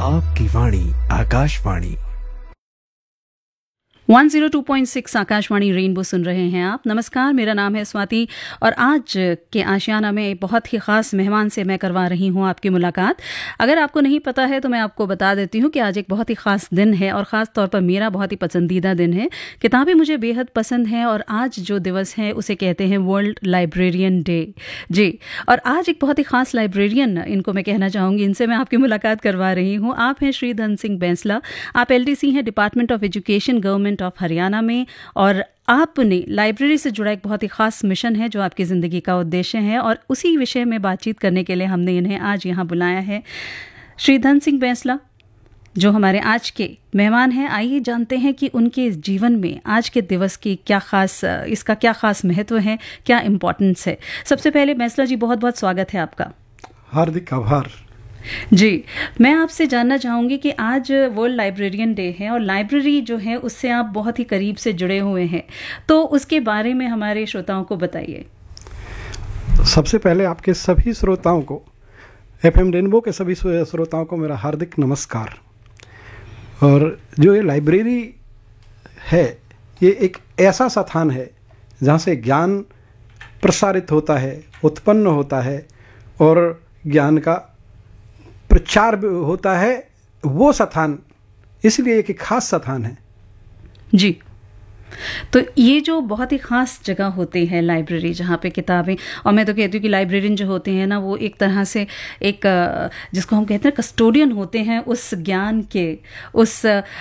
आपकी वाणी आकाशवाणी 102.6 आकाशवाणी रेनबो सुन रहे हैं आप। नमस्कार, मेरा नाम है स्वाति और आज के आशियाना में बहुत ही ख़ास मेहमान से मैं करवा रही हूँ आपकी मुलाकात। अगर आपको नहीं पता है तो मैं आपको बता देती हूँ कि आज एक बहुत ही ख़ास दिन है और ख़ास तौर पर मेरा बहुत ही पसंदीदा दिन है। किताबें मुझे बेहद पसंद हैं और आज जो दिवस है उसे कहते हैं वर्ल्ड लाइब्रेरियन डे। जी, और आज एक बहुत ही ख़ास लाइब्रेरियन, इनको मैं कहना चाहूँगी, इनसे मैं आपकी मुलाकात करवा रही हूँ। आप हैं श्री धन सिंह बैंसला। आप LDC हैं, department of education, government of Haryana में, और आपने लाइब्रेरी से जुड़ा एक बहुत ही खास मिशन है जो आपकी ज़िंदगी का उद्देश्य है और उसी विषय में बातचीत करने के लिए हमने इन्हें आज यहाँ बुलाया है। श्री धन सिंह बैंसला जो हमारे आज के मेहमान हैं, आइए जानते हैं कि उनके जीवन में आज के दिवस की क्या खास, इसका क्या खास महत्व है, क्या इम्पोर्टेंस है। सबसे पहले बैंसला जी, बहुत बहुत स्वागत है आपका। हार्दिक आभार जी। मैं आपसे जानना चाहूँगी कि आज वर्ल्ड लाइब्रेरियन डे है और लाइब्रेरी जो है उससे आप बहुत ही करीब से जुड़े हुए हैं, तो उसके बारे में हमारे श्रोताओं को बताइए। सबसे पहले आपके सभी श्रोताओं को, FM रेनबो के सभी श्रोताओं को मेरा हार्दिक नमस्कार। और जो ये लाइब्रेरी है, ये एक ऐसा स्थान है जहाँ से ज्ञान प्रसारित होता है, उत्पन्न होता है और ज्ञान का प्रचार होता है। वो स्थान इसलिए एक खास स्थान है। जी, तो ये जो बहुत ही ख़ास जगह होती है लाइब्रेरी, जहाँ पे किताबें, और मैं तो कहती हूँ कि लाइब्रेरियन जो होते हैं ना, वो एक तरह से एक जिसको हम कहते हैं कस्टोडियन होते हैं उस ज्ञान के, उस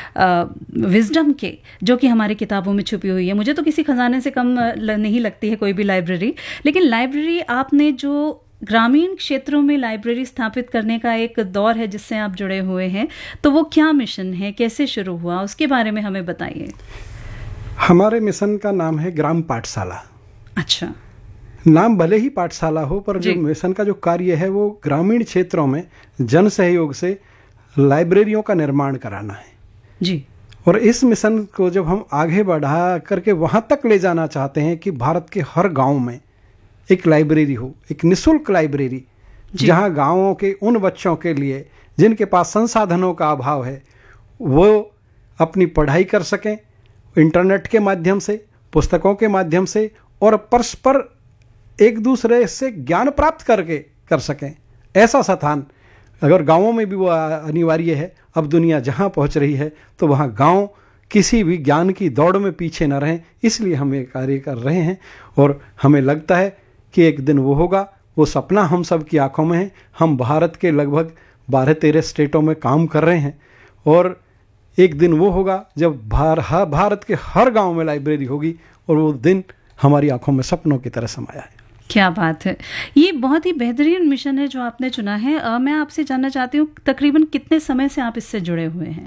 विजडम के, जो कि हमारी किताबों में छुपी हुई है। मुझे तो किसी खजाने से कम नहीं लगती है कोई भी लाइब्रेरी। लेकिन लाइब्रेरी, आपने जो ग्रामीण क्षेत्रों में लाइब्रेरी स्थापित करने का एक दौर है जिससे आप जुड़े हुए हैं, तो वो क्या मिशन है, कैसे शुरू हुआ, उसके बारे में हमें बताइए। हमारे मिशन का नाम है ग्राम पाठशाला। अच्छा। नाम भले ही पाठशाला हो, पर जो मिशन का जो कार्य है वो ग्रामीण क्षेत्रों में जन सहयोग से लाइब्रेरियों का निर्माण कराना है। जी। और इस मिशन को जब हम आगे बढ़ा करके वहाँ तक ले जाना चाहते हैं कि भारत के हर गाँव में एक लाइब्रेरी हो, एक निःशुल्क लाइब्रेरी, जहाँ गाँवों के उन बच्चों के लिए जिनके पास संसाधनों का अभाव है, वो अपनी पढ़ाई कर सकें इंटरनेट के माध्यम से, पुस्तकों के माध्यम से, और परस्पर एक दूसरे से ज्ञान प्राप्त करके कर सकें। ऐसा स्थान अगर गाँवों में भी वो अनिवार्य है। अब दुनिया जहाँ पहुँच रही है तो वहाँ गाँव किसी भी ज्ञान की दौड़ में पीछे न रहें, इसलिए हम ये कार्य कर रहे हैं। और हमें लगता है कि एक दिन वो होगा, वो सपना हम सब की आंखों में है। हम भारत के लगभग 12-13 स्टेटों में काम कर रहे हैं और एक दिन वो होगा जब भारत के हर गांव में लाइब्रेरी होगी, और वो दिन हमारी आंखों में सपनों की तरह समाया है। क्या बात है, ये बहुत ही बेहतरीन मिशन है जो आपने चुना है। मैं आपसे जानना चाहती हूँ, तकरीबन कितने समय से आप इससे जुड़े हुए हैं?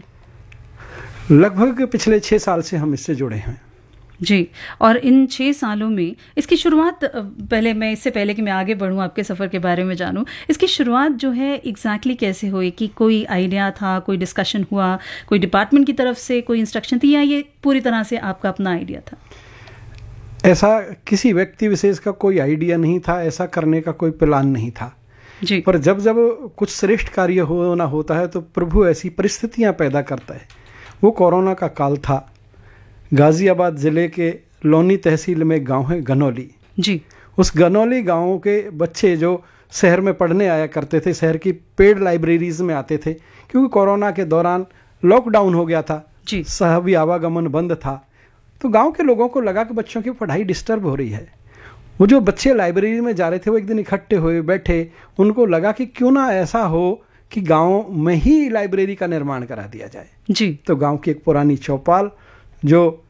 लगभग पिछले 6 साल से हम इससे जुड़े हैं। जी, और इन 6 सालों में इसकी शुरुआत, पहले मैं, इससे पहले कि मैं आगे बढ़ूं आपके सफ़र के बारे में जानूं, इसकी शुरुआत जो है एग्जैक्टली कैसे हुई? कि कोई आइडिया था, कोई डिस्कशन हुआ, कोई डिपार्टमेंट की तरफ से कोई इंस्ट्रक्शन थी, या ये पूरी तरह से आपका अपना आइडिया था? ऐसा किसी व्यक्ति विशेष का कोई आइडिया नहीं था, ऐसा करने का कोई प्लान नहीं था जी। पर जब जब कुछ श्रेष्ठ कार्य होना होता है तो प्रभु ऐसी परिस्थितियाँ पैदा करता है। वो कोरोना का काल था। गाज़ियाबाद ज़िले के लोनी तहसील में गांव है गनौली जी। उस गनौली गांव के बच्चे जो शहर में पढ़ने आया करते थे, शहर की पेड लाइब्रेरीज में आते थे, क्योंकि कोरोना के दौरान लॉकडाउन हो गया था जी, सभी आवागमन बंद था। तो गांव के लोगों को लगा कि बच्चों की पढ़ाई डिस्टर्ब हो रही है। वो जो बच्चे लाइब्रेरी में जा रहे थे वो एक दिन इकट्ठे हुए, बैठे, उनको लगा कि क्यों ना ऐसा हो कि गाँव में ही लाइब्रेरी का निर्माण करा दिया जाए जी। तो गाँव की एक पुरानी चौपाल जो